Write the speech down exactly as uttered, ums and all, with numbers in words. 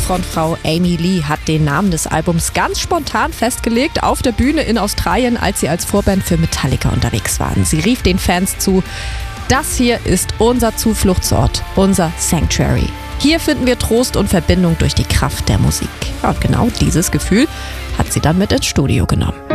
Punk-Frontfrau Amy Lee hat den Namen des Albums ganz spontan festgelegt auf der Bühne in Australien, als sie als Vorband für Metallica unterwegs waren. Sie rief den Fans zu: Das hier ist unser Zufluchtsort, unser Sanctuary. Hier finden wir Trost und Verbindung durch die Kraft der Musik. Und genau dieses Gefühl hat sie dann mit ins Studio genommen.